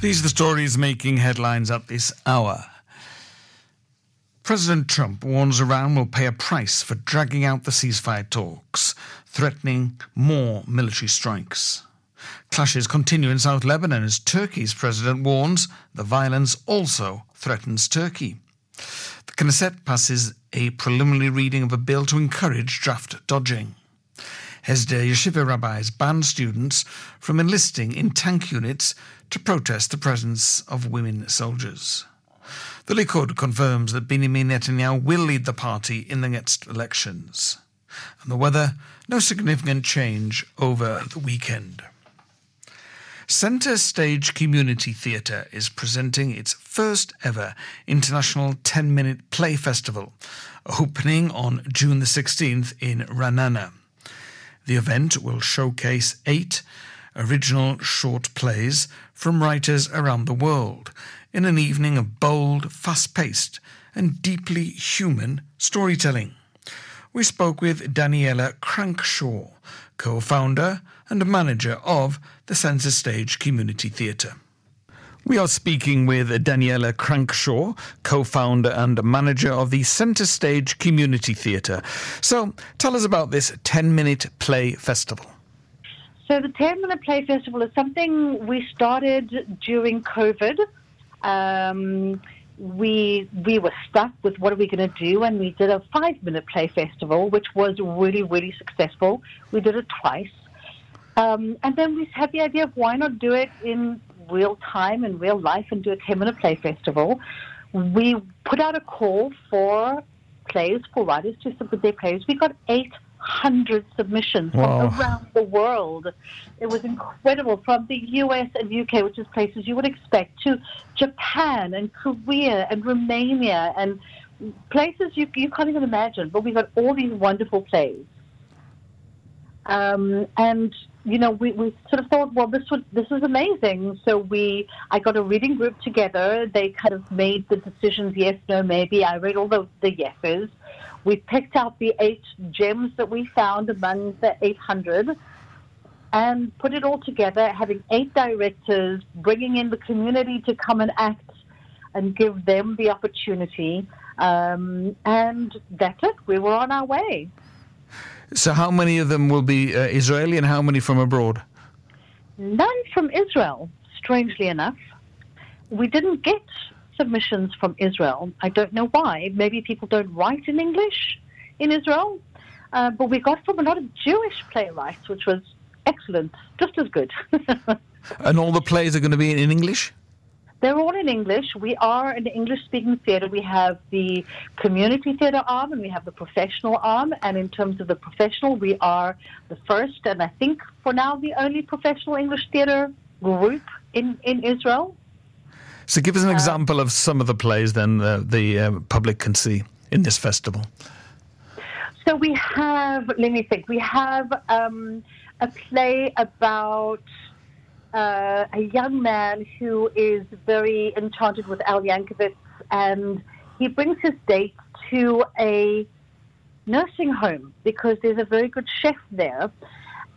These are the stories making headlines at this hour. President Trump warns Iran will pay a price for dragging out the ceasefire talks, threatening more military strikes. Clashes continue in South Lebanon as Turkey's president warns the violence also threatens Turkey. The Knesset passes a preliminary reading of a bill to encourage draft dodging. Hesder yeshiva rabbis ban students from enlisting in tank units to protest the presence of women soldiers. The Likud confirms that Benjamin Netanyahu will lead the party in the next elections. And the weather, no significant change over the weekend. Centre Stage Community Theatre is presenting its first ever international 10-minute play festival, opening on June the 16th in Ra'anana. The event will showcase 8 original short plays from writers around the world in an evening of bold, fast-paced and deeply human storytelling. We spoke with Daniela Crankshaw, co-founder and manager of the Centre Stage Community Theatre. We are speaking with Daniela Crankshaw, co-founder and manager of the Centre Stage Community Theatre. So tell us about this 10-minute play festival. So the 10-minute play festival is something we started during COVID. We were stuck with what are we going to do, and we did a 5-minute play festival, which was really, really successful. We did it twice. And then we had the idea of why not do it in real time, in real life, and do a 10-minute play festival. We put out a call for plays, for writers to submit their plays. We got 800 submissions from around the world. It was incredible, from the US and UK, which is places you would expect, to Japan and Korea and Romania and places you can't even imagine. But we got all these wonderful plays. And you know, we sort of thought, well, this is amazing. So I got a reading group together. They kind of made the decisions, yes, no, maybe. I read all the yeses. We picked out the 8 gems that we found among the 800 and put it all together, having 8 directors, bringing in the community to come and act and give them the opportunity. And that's it. We were on our way. So how many of them will be Israeli and how many from abroad? None from Israel, strangely enough. We didn't get submissions from Israel. I don't know why. Maybe people don't write in English in Israel. But we got from a lot of Jewish playwrights, which was excellent, just as good. And all the plays are going to be in English? They're all in English. We are an English-speaking theatre. We have the community theatre arm and we have the professional arm. And in terms of the professional, we are the first and I think for now the only professional English theatre group in Israel. So give us an example of some of the plays then the public can see in this festival. So we have, let me think, we have a play about a young man who is very enchanted with Al Yankovic, and he brings his date to a nursing home because there's a very good chef there.